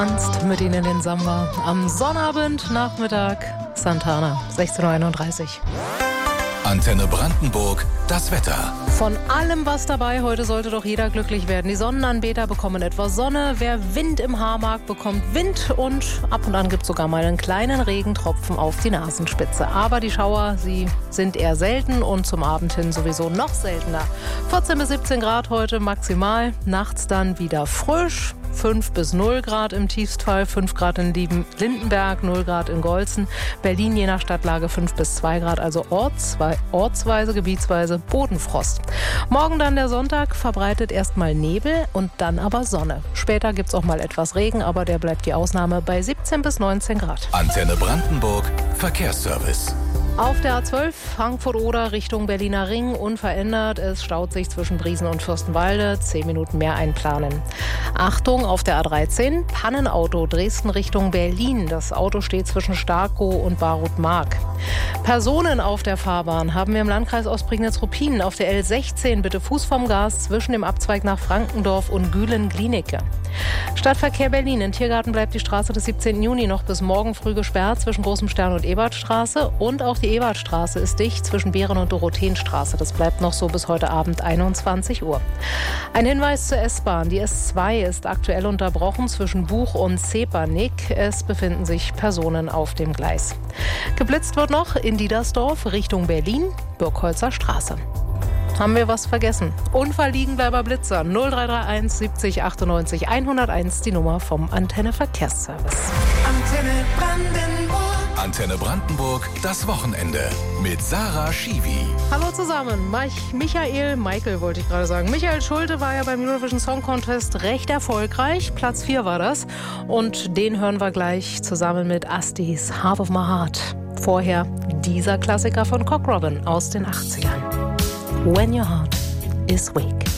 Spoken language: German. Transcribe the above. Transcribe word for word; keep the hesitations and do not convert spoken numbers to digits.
Tanzt mit ihnen den Samba. Am Sonnabend, Nachmittag, Santana, sechzehn Uhr einunddreißig. Antenne Brandenburg, das Wetter. Von allem was dabei, heute sollte doch jeder glücklich werden. Die Sonnenanbeter bekommen etwas Sonne, wer Wind im Haar mag, bekommt Wind und ab und an gibt es sogar mal einen kleinen Regentropfen auf die Nasenspitze. Aber die Schauer, sie sind eher selten und zum Abend hin sowieso noch seltener. vierzehn bis siebzehn Grad heute maximal, nachts dann wieder frisch. fünf bis null Grad im Tiefstfall, fünf Grad in Lindenberg, null Grad in Golzen. Berlin je nach Stadtlage fünf bis zwei Grad, also orts, ortsweise, gebietsweise Bodenfrost. Morgen dann der Sonntag, verbreitet erstmal Nebel und dann aber Sonne. Später gibt es auch mal etwas Regen, aber der bleibt die Ausnahme bei siebzehn bis neunzehn Grad. Antenne Brandenburg, Verkehrsservice. Auf der A zwölf Frankfurt-Oder Richtung Berliner Ring unverändert. Es staut sich zwischen Briesen und Fürstenwalde. Zehn Minuten mehr einplanen. Achtung, auf der A dreizehn Pannenauto Dresden Richtung Berlin. Das Auto steht zwischen Starkow und Barut-Mark. Personen auf der Fahrbahn haben wir im Landkreis Ostprignitz-Ruppin. Auf der L sechzehn bitte Fuß vom Gas zwischen dem Abzweig nach Frankendorf und Gülen-Glienicke. Stadtverkehr Berlin. In Tiergarten bleibt die Straße des siebzehnten Juni noch bis morgen früh gesperrt zwischen Großem Stern und Ebertstraße. Und auch die Ebertstraße ist dicht zwischen Beeren- und Dorotheenstraße. Das bleibt noch so bis heute Abend einundzwanzig Uhr. Ein Hinweis zur S-Bahn. Die S zwei ist aktuell unterbrochen zwischen Buch und Zepernick. Es befinden sich Personen auf dem Gleis. Geblitzt wird noch in Diedersdorf Richtung Berlin, Birkholzer Straße. Haben wir was vergessen? Unfall Liegenbleiber Blitzer null drei drei eins siebzig achtundneunzig hunderteins, die Nummer vom Antenne Verkehrsservice. Antenne Brandenburg. Antenne Brandenburg, das Wochenende mit Sarah Schiwi. Hallo zusammen, Michael, Michael wollte ich gerade sagen. Michael Schulte war ja beim Eurovision Song Contest recht erfolgreich. Platz vier war das. Und den hören wir gleich zusammen mit Astis Half of My Heart. Vorher dieser Klassiker von Cock Robin aus den achtzigern. When Your Heart is Weak.